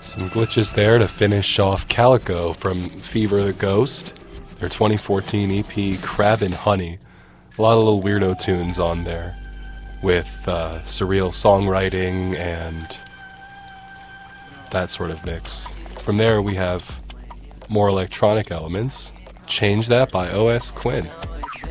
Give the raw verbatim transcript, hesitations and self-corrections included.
Some glitches there to finish off Calico from Fever the Ghost, their twenty fourteen E P Crab and Honey. A lot of little weirdo tunes on there with uh, surreal songwriting and that sort of mix. From there we have more electronic elements. Change That by O S. Quinn.